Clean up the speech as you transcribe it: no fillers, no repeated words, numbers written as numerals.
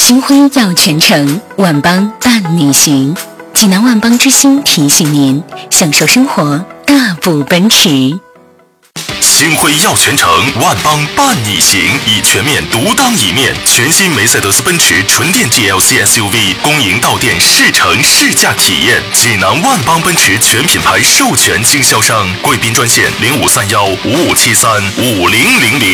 星辉耀全城，万邦伴你行。济南万邦之星提醒您，享受生活，大步奔驰。 星辉耀全城，万邦伴你行，以全面独当一面。全新梅赛德斯奔驰纯电 GLC SUV 恭迎到店试乘试驾体验。济南万邦奔驰全品牌授权经销商，贵宾专线053155735000。